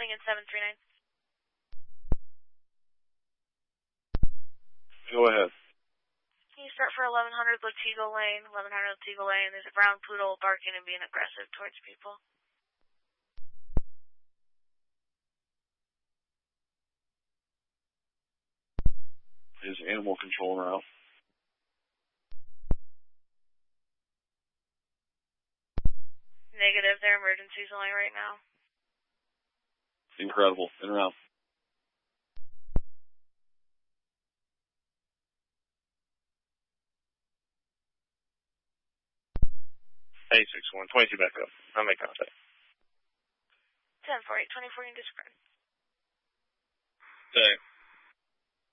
coming in 739. Go ahead. Can you start for 1100 Latigo Lane? 1100 Latigo Lane. There's a brown poodle barking and being aggressive towards people. Is animal control around? Negative. Their emergency's only right now. Incredible. In around. A61, 22 back up. I'll make contact. 10-4, 824 in discretion. Okay.